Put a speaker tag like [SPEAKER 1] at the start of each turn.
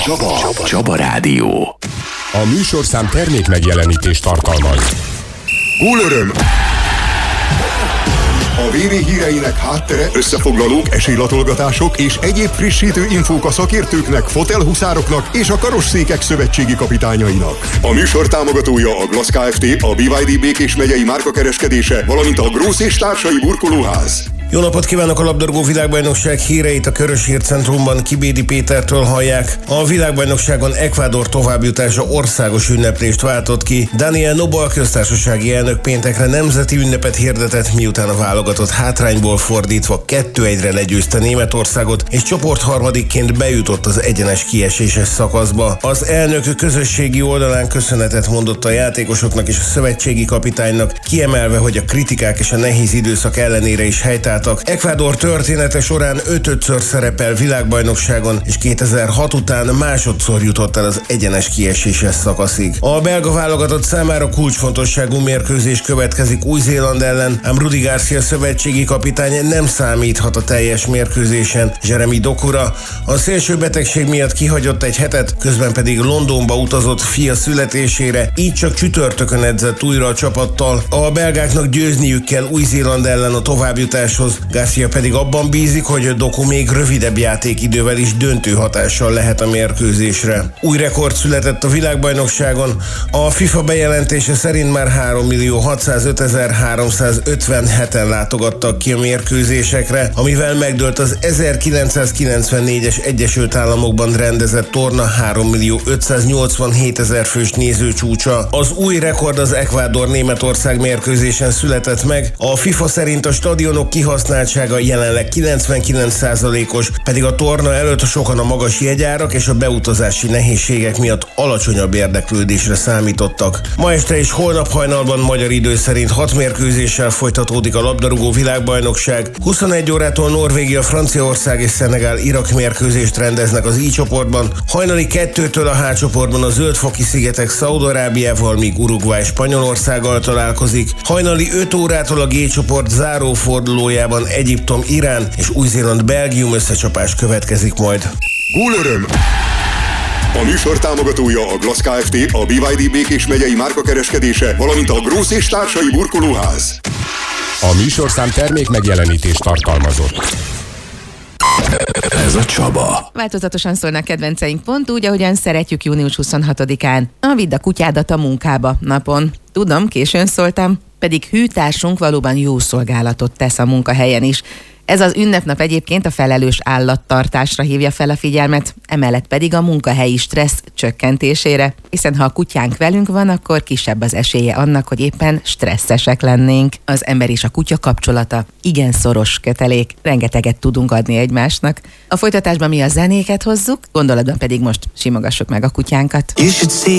[SPEAKER 1] Csaba Rádió.
[SPEAKER 2] A műsorszám termék megjelenítést tartalmaz.
[SPEAKER 3] Gólöröm! A VV híreinek háttere, összefoglalók, esélylatolgatások és egyéb frissítő infók a szakértőknek, fotelhuszároknak és a karosszékek szövetségi kapitányainak. A műsor támogatója a Glass Kft., a BYD Békés megyei márkakereskedése, valamint a Grósz és társai burkolóház.
[SPEAKER 4] Jó napot kívánok! A labdarúgó világbajnokság híreit a Körös Hírcentrumban Kibédi Pétertől hallják. A világbajnokságon Ecuador továbbjutása országos ünneplést váltott ki. Daniel Noboa köztársasági elnök péntekre nemzeti ünnepet hirdetett, miután a válogatott hátrányból fordítva 2-1-re legyőzte Németországot, és csoportharmadikként bejutott az egyenes kieséses szakaszba. Az elnök közösségi oldalán köszönetet mondott a játékosoknak és a szövetségi kapitánynak, kiemelve, hogy a kritikák és a nehéz időszak ellenére is helytálltak. Ecuador története során 5-ször szerepel világbajnokságon, és 2006 után másodszor jutott el az egyenes kieséses szakaszig. A belga válogatott számára kulcsfontosságú mérkőzés következik Új-Zéland ellen, ám Rudi Garcia szövetségi kapitány nem számíthat a teljes mérkőzésen. Jeremy Dokura a szélső betegség miatt kihagyott egy hetet, közben pedig Londonba utazott fia születésére, így csak csütörtökön edzett újra a csapattal. A belgáknak győzniük kell Új-Zéland ellen a továbbjutáshoz, Garcia pedig abban bízik, hogy Doku még rövidebb játékidővel is döntő hatással lehet a mérkőzésre. Új rekord született a világbajnokságon. A FIFA bejelentése szerint már 3.605.357-en látogattak ki a mérkőzésekre, amivel megdőlt az 1994-es Egyesült Államokban rendezett torna 3.587.000 fős nézőcsúcsa. Az új rekord az Ecuador-Németország mérkőzésen született meg. A FIFA szerint a stadionok kihasználtsága jelenleg 99%-os, pedig a torna előtt sokan a magas jegyárak és a beutazási nehézségek miatt alacsonyabb érdeklődésre számítottak. Ma este és holnap hajnalban magyar idő szerint 6 mérkőzéssel folytatódik a labdarúgó világbajnokság. 21 órától Norvégia, Franciaország és Szenegál Irak mérkőzést rendeznek az I csoportban. Hajnali 2-től a H csoportban a Zöld-foki-szigetek Szaúd-Arábiával, míg Uruguay Spanyolországgal találkozik. Hajnali 5 órától a G csoport zárófordulójában Egyiptom, Irán és Új-Zéland, Belgium összecsapás következik majd.
[SPEAKER 3] Gólöröm! A műsor támogatója a Glass Kft., a BYD Békés megyei márkakereskedése, valamint a Grósz és társai burkolóház.
[SPEAKER 2] A műsorszám termék megjelenítést tartalmazott.
[SPEAKER 1] Ez a Csaba.
[SPEAKER 5] Változatosan szólnak kedvenceink pont úgy, ahogyan szeretjük június 26-án. Vidd a kutyádat a munkába napon. Tudom, későn szóltam, pedig hűtársunk valóban jó szolgálatot tesz a munkahelyen is. Ez az ünnepnap egyébként a felelős állattartásra hívja fel a figyelmet, emellett pedig a munkahelyi stressz csökkentésére, hiszen ha a kutyánk velünk van, akkor kisebb az esélye annak, hogy éppen stresszesek lennénk. Az ember és a kutya kapcsolata igen szoros kötelék, rengeteget tudunk adni egymásnak. A folytatásban mi a zenéket hozzuk, gondolatban pedig most simogassuk meg a kutyánkat.